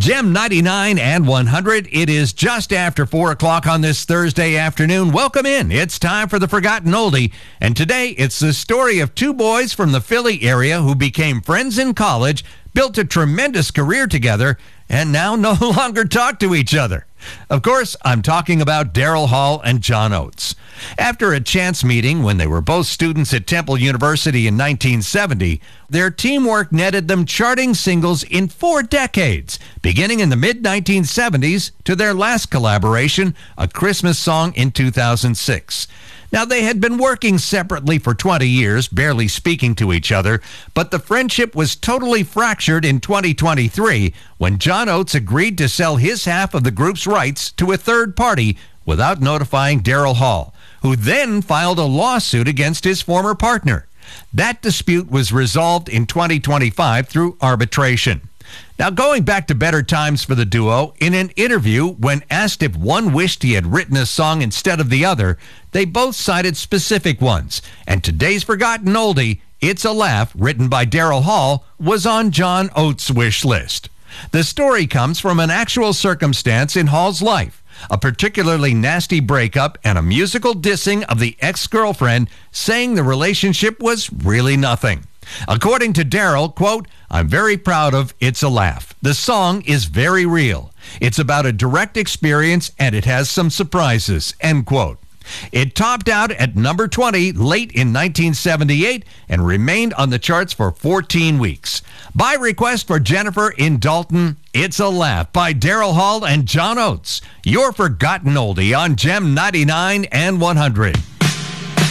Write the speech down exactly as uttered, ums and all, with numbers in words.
Gem ninety-nine and one hundred. It is just after four o'clock on this Thursday afternoon. Welcome in. It's time for the Forgotten Oldie. And today it's the story of two boys from the Philly area who became friends in college, built a tremendous career together, and now no longer talk to each other. Of course, I'm talking about Daryl Hall and John Oates. After a chance meeting when they were both students at Temple University in nineteen seventy, their teamwork netted them charting singles in four decades, beginning in the mid nineteen seventies to their last collaboration, A Christmas Song, in two thousand six. Now, they had been working separately for twenty years, barely speaking to each other, but the friendship was totally fractured in twenty twenty-three when John Oates agreed to sell his half of the group's rights to a third party without notifying Daryl Hall, who then filed a lawsuit against his former partner. That dispute was resolved in twenty twenty-five through arbitration. Now, going back to better times for the duo, in an interview, when asked if one wished he had written a song instead of the other, they both cited specific ones. And today's Forgotten Oldie, It's a Laugh, written by Daryl Hall, was on John Oates' wish list. The story comes from an actual circumstance in Hall's life, a particularly nasty breakup and a musical dissing of the ex-girlfriend, saying the relationship was really nothing. According to Daryl, quote, "I'm very proud of It's a Laugh. The song is very real. It's about a direct experience and it has some surprises," end quote. It topped out at number twenty late in nineteen seventy-eight and remained on the charts for fourteen weeks. By request for Jennifer in Dalton, It's a Laugh by Daryl Hall and John Oates. Your Forgotten Oldie on Gem ninety-nine and one hundred.